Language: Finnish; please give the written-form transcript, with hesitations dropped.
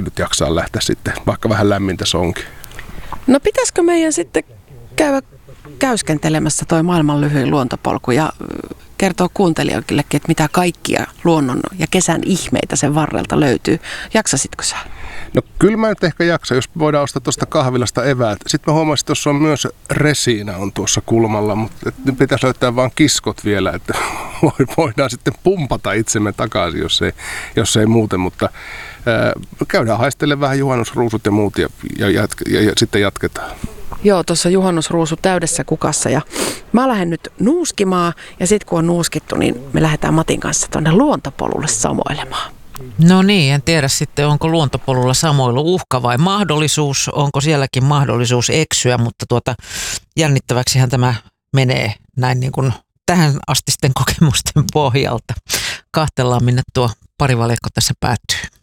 nyt jaksaa lähteä sitten, vaikka vähän lämmintä se onkin. No pitäisikö meidän sitten käydä käyskentelemässä toi maailman lyhyin luontopolku ja kertoo kuuntelijoillekin, että mitä kaikkia luonnon ja kesän ihmeitä sen varrelta löytyy. Jaksasitko sä? No kyllä mä nyt ehkä jaksa, jos voidaan ostaa tuosta kahvilasta eväät. Sitten mä huomasin, että tuossa on myös resiina on tuossa kulmalla, mutta nyt pitäisi löytää vaan kiskot vielä, että voidaan sitten pumpata itsemme takaisin, jos ei muuten. Mutta käydään haistelemaan vähän juhannusruusut ja muut ja sitten jatketaan. Joo, tuossa juhannusruusu täydessä kukassa ja mä lähden nyt nuuskimaan ja sitten kun on nuuskittu, niin me lähdetään Matin kanssa tuonne luontopolulle samoilemaan. No niin, en tiedä sitten onko luontopolulla samoilu uhka vai mahdollisuus, onko sielläkin mahdollisuus eksyä, mutta jännittäväksihän tämä menee näin niin kuin tähän astisten kokemusten pohjalta. Kahtellaan minne tuo parivaljakko tässä päättyy.